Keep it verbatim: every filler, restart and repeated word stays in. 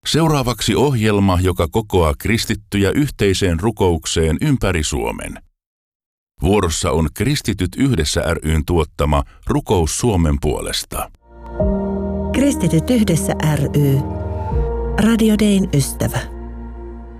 Seuraavaksi ohjelma, joka kokoaa kristittyjä yhteiseen rukoukseen ympäri Suomen. Vuorossa on Kristityt yhdessä ry:n tuottama Rukous Suomen puolesta. Kristityt yhdessä ry. Radio Dayn ystävä.